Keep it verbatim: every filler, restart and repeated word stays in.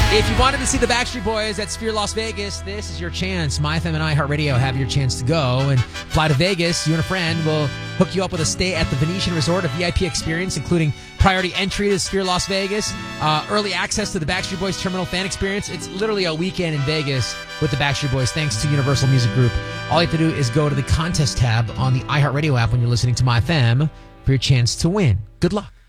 If you wanted to see the Backstreet Boys at Sphere Las Vegas, this is your chance. My F M and iHeartRadio have your chance to go and fly to Vegas. You and a friend will hook you up with a stay at the Venetian Resort, a V I P experience, including priority entry to Sphere Las Vegas, uh, early access to the Backstreet Boys Terminal Fan Experience. It's literally a weekend in Vegas with the Backstreet Boys, thanks to Universal Music Group. All you have to do is go to the contest tab on the iHeartRadio app when you're listening to My F M for your chance to win. Good luck.